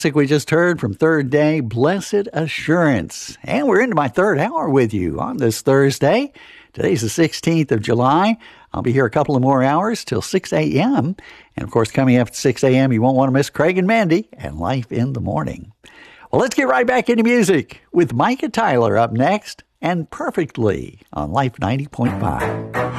We just heard from Third Day, Blessed Assurance. And we're into my third hour with you on this Thursday. Today's the 16th of July. I'll be here a couple of more hours till 6 a.m. And, of course, coming up at 6 a.m., you won't want to miss Craig and Mandy and Life in the Morning. Well, let's get right back into music with Micah Tyler up next and Perfectly on Life 90.5.